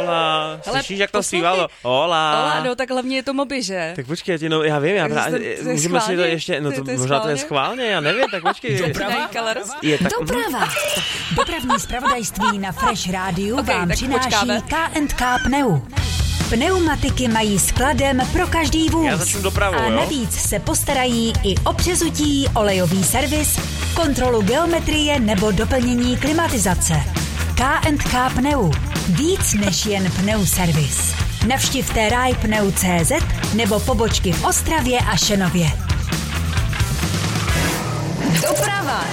Hola. Slyšíš, jak to zpívalo? Hola. No tak hlavně je to Moby, že? Tak počkej, já vím, můžeme si to ještě, možná to je schválně, já nevím, tak počkej. Doprava. Dopravní zpravodajství na Fresh Rádiu vám přináší K&K Pneu. Pneumatiky mají skladem pro každý vůz. Já začnu dopravou, a navíc se postarají i o přezutí, olejový servis, kontrolu geometrie nebo doplnění klimatizace. K&K Pneu. Víc než jen pneuservis. Navštivte rajpneu.cz nebo pobočky v Ostravě a Šenově. Doprava.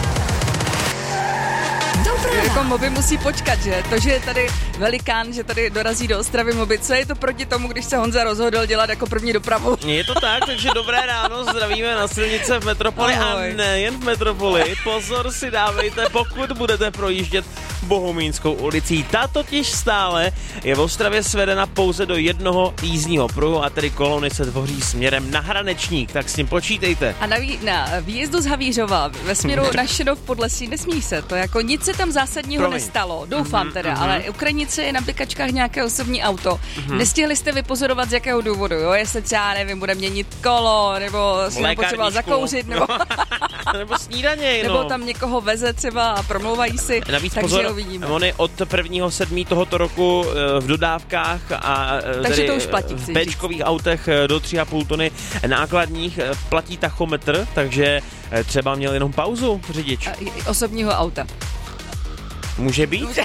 Jako Moby musí počkat, že? To, že je tady velikán, že tady dorazí do Ostravy Moby, co je to proti tomu, když se Honza rozhodl dělat jako první dopravu? Je to tak, takže dobré ráno, zdravíme na silnice v metropoli. Ahoj. A nejen v metropoli. Pozor si dávejte, pokud budete projíždět Bohumínskou ulicí. Ta totiž stále je v Ostravě svedena pouze do jednoho jízdního pruhu a tedy kolony se tvoří směrem na Hranečník, tak s tím počítejte. A na výjezdu z Havířova ve směru na Šenov Podlesí nesmí se to, jako nic se tam zásadního nestalo, doufám teda, ale Ukrajinci na blikačkách nějaké osobní auto. Nestihli jste vypozorovat z jakého důvodu, jo? Jestli třeba, nevím, bude měnit kolo, nebo si nepotřeboval zakouřit, nebo snídaně, nebo tam někoho veze třeba a promlouvají si. Navíc takže pozor, uvidíme. Ony od 1.7. tohoto roku v dodávkách a takže to už platí, v béčkových autech do 3,5 tuny nákladních platí tachometr, takže třeba měl jenom pauzu řidič. Osobního auta. Může být?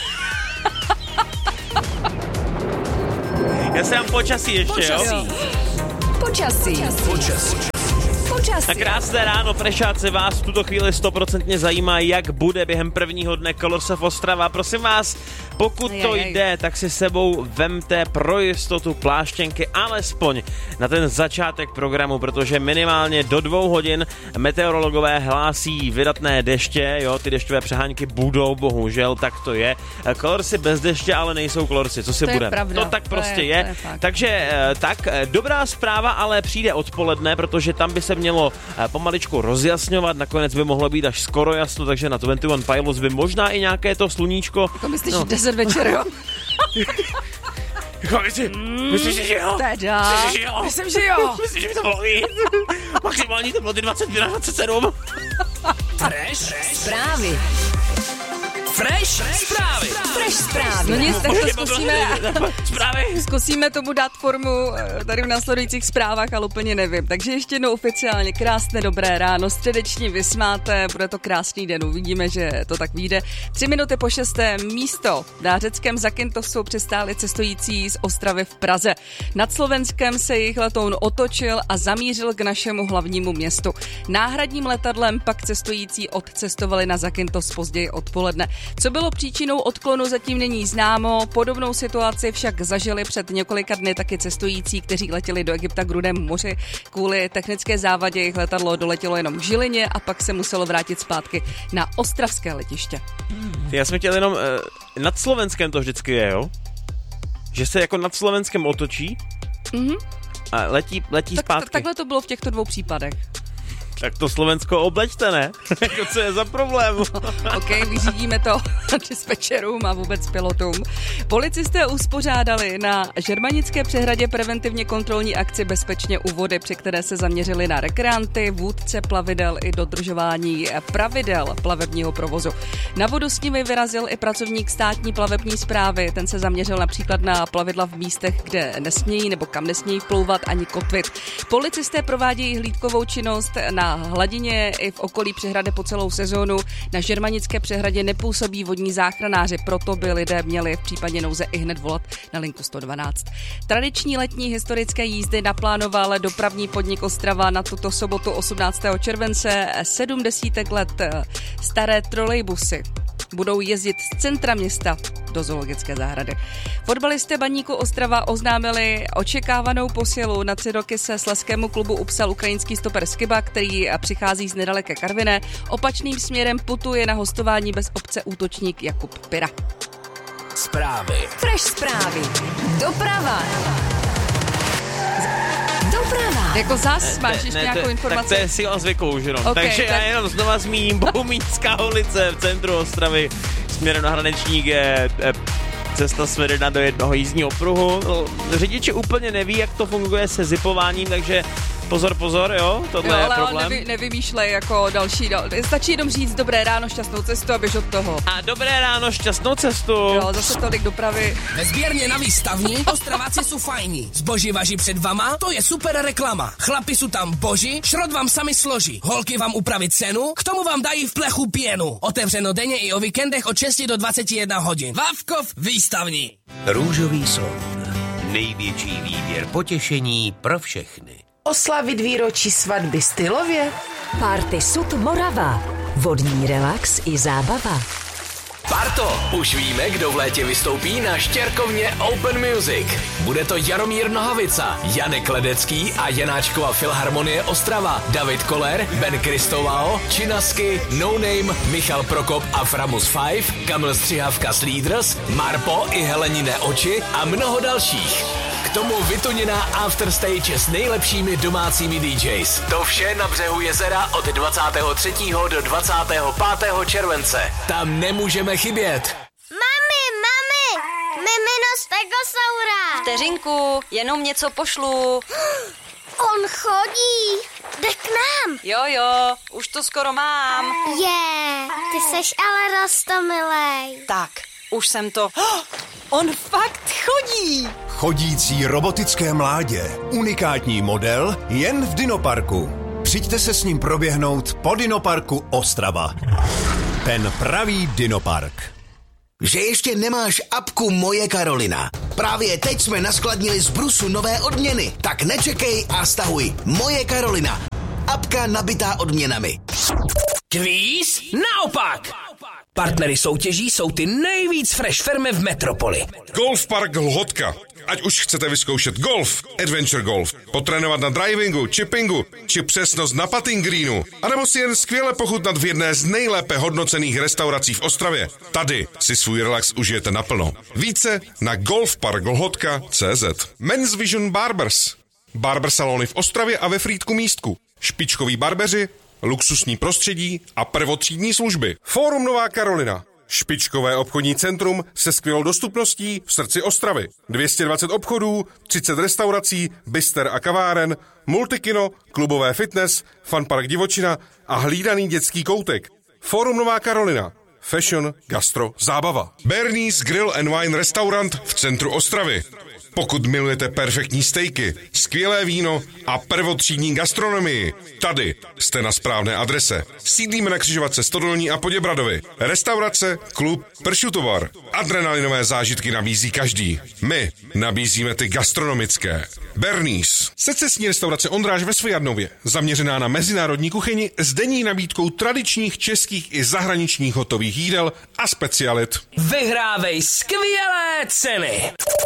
Já se dám počasí ještě, jo? Počasí. Na krásné ráno, Frešáci, vás v tuto chvíli 100% zajímá, jak bude během prvního dne Kolorsev Ostrava. Prosím vás, pokud to jde, tak si sebou vemte pro jistotu pláštěnky alespoň na ten začátek programu, protože minimálně do 2 hodin meteorologové hlásí vydatné deště, jo, ty dešťové přehánky budou, bohužel, tak to je. Kolorsy bez deště ale nejsou kolorsy, co si to budeme. To tak prostě je. Takže dobrá zpráva, ale přijde odpoledne, protože tam by se mělo pomaličku rozjasňovat, nakonec by mohlo být až skoro jasno, takže na 21 Pilots by možná i nějaké to sluníčko. Jako myslíš 10 večer, jo? Myslíš, že jo? Teda. Myslím, že jo. Myslíš, že by to mohlo být? Maximální teploty 22 až 27. Fresh zprávy. Fresh zprávy. No nic, tak to zkusíme tomu dát formu tady v následujících zprávách, ale úplně nevím. Takže ještě jednou oficiálně krásné dobré ráno, středeční vysmáté, bude to krásný den, uvidíme, že to tak vyjde. 3 minuty po 6. místo na řeckém Zakynthosou přistáli cestující z Ostravy v Praze. Nad Slovenskem se jejich letoun otočil a zamířil k našemu hlavnímu městu. Náhradním letadlem pak cestující odcestovali na Zakynthos později odpoledne. Co bylo příčinou odklonu, zatím není známo. Podobnou situaci však zažili před několika dny taky cestující, kteří letěli do Egypta k Rudému moři. Kvůli technické závadě jejich letadlo doletělo jenom k Žilině a pak se muselo vrátit zpátky na ostravské letiště. Já jsem chtěl jenom, nad Slovenskem to vždycky je, jo? Že se jako nad Slovenskem otočí a letí zpátky. Takhle to bylo v těchto 2 případech. Tak to Slovensko obleďte, ne? Co je za problém? OK, vyřídíme to dispečerům a vůbec pilotům. Policisté uspořádali na Žermanické přehradě preventivně kontrolní akci Bezpečně u vody, při které se zaměřili na rekreanty, vůdce plavidel i dodržování pravidel plavebního provozu. Na vodu s nimi vyrazil i pracovník státní plavební správy. Ten se zaměřil například na plavidla v místech, kde nesmějí nebo kam nesmějí vplouvat ani kotvit. Policisté provádějí hlídkovou činnost na hladině i v okolí přehrady po celou sezónu. Na Žermanické přehradě nepůsobí vodní záchranáři, proto by lidé měli v případě nouze i hned volat na linku 112. Tradiční letní historické jízdy naplánoval dopravní podnik Ostrava na tuto sobotu 18. července 70 let staré trolejbusy. Budou jezdit z centra města do zoologické zahrady. Fotbalisté Baníku Ostrava oznámili očekávanou posilu. Na 3 roky se slezskému klubu upsal ukrajinský stoper Skyba, který přichází z nedaleké Karviné. Opačným směrem putuje na hostování bez opce útočník Jakub Pyra. Zprávy. Fresh zprávy. Doprava. Jako zas máš ještě nějakou informaci? Tak to je síla zvyku už jenom. Okay, takže já jenom znova zmíním Bohumínská ulice v centru Ostravy směrem na Hranečník je cesta svedena do jednoho jízdního pruhu. No, řidiči úplně neví, jak to funguje se zipováním, takže pozor, jo, tohle je problém. Ale nevymýšlej jako další, stačí jenom říct dobré ráno, šťastnou cestu a běž od toho. A dobré ráno, šťastnou cestu. Jo, zase tolik dopravy. Ve sběrně na výstavní Ostraváci jsou fajní. Zboží važí před vama, to je super reklama. Chlapi jsou tam boží, šrot vám sami složí. Holky vám upraví cenu, k tomu vám dají v plechu pěnu. Otevřeno denně i o víkendech od 6 do 21 hodin. Vávkov výstavní. Růžový soud. Největší výběr potěšení pro všechny. Oslavit výročí svatby stylově? Party Sud Morava. Vodní relax i zábava. Parto, už víme, kdo v létě vystoupí na Štěrkovně Open Music. Bude to Jaromír Nohavica, Janek Ledecký a Janáčkova Filharmonie Ostrava, David Koller, Ben Kristovao, Činasky, No Name, Michal Prokop a Framus 5, Kamil Střihavka s Leaders, Marpo i Helenine oči a mnoho dalších. K tomu vytuněná afterstage s nejlepšími domácími DJs. To vše na břehu jezera od 23. do 25. července. Tam nemůžeme chybět. Mami, mimino Stegosaura. Vteřinku, jenom něco pošlu. On chodí, jde k nám. Jo, už to skoro mám. Ty seš ale roztomilej. Tak, už jsem to... On fakt chodí. Chodící robotické mládě. Unikátní model jen v Dinoparku. Přijďte se s ním proběhnout po Dinoparku Ostrava. Ten pravý Dinopark. Že ještě nemáš apku Moje Karolina. Právě teď jsme naskladnili z Brusu nové odměny. Tak nečekej a stahuj Moje Karolina. Apka nabitá odměnami. Kvíz? Naopak! Partnery soutěží jsou ty nejvíc fresh firmy v metropoli. Golf Park Lhotka. Ať už chcete vyzkoušet golf, adventure golf, potrénovat na drivingu, chippingu, či přesnost na putting greenu, anebo si jen skvěle pochutnat v jedné z nejlépe hodnocených restaurací v Ostravě. Tady si svůj relax užijete naplno. Více na golfparklhotka.cz. Men's Vision Barbers. Barber salony v Ostravě a ve Frýdku Místku. Špičkoví barbeři, luxusní prostředí a prvotřídní služby. Fórum Nová Karolina. Špičkové obchodní centrum se skvělou dostupností v srdci Ostravy. 220 obchodů, 30 restaurací, bister a kaváren, multikino, klubové fitness, funpark divočina a hlídaný dětský koutek. Fórum Nová Karolina. Fashion, gastro, zábava. Bernie's Grill and Wine Restaurant v centru Ostravy. Pokud milujete perfektní stejky, skvělé víno a prvotřídní gastronomii, tady jste na správné adrese. Sídlíme na křižovatce Stodolní a Poděbradovi. Restaurace, klub, pršutovar. Adrenalinové zážitky nabízí každý. My nabízíme ty gastronomické. Bernie's. Secesní restaurace Ondráž ve Svojadnově. Zaměřená na mezinárodní kuchyni s denní nabídkou tradičních českých i zahraničních hotových jídel a specialit. Vyhrávej skvělé ceny!